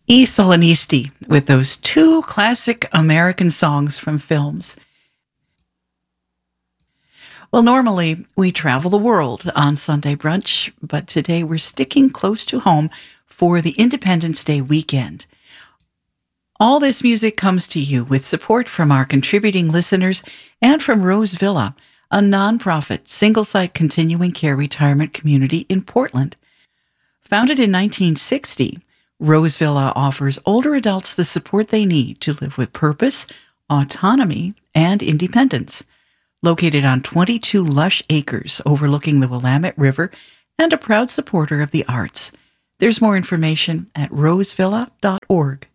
E. Solenisti with those two classic American songs from films. Well, normally we travel the world on Sunday Brunch, but today we're sticking close to home for the Independence Day weekend. All this music comes to you with support from our contributing listeners and from Rose Villa, a nonprofit single-site continuing care retirement community in Portland. Founded in 1960, Rose Villa offers older adults the support they need to live with purpose, autonomy, and independence. Located on 22 lush acres overlooking the Willamette River and a proud supporter of the arts. There's more information at rosevilla.org.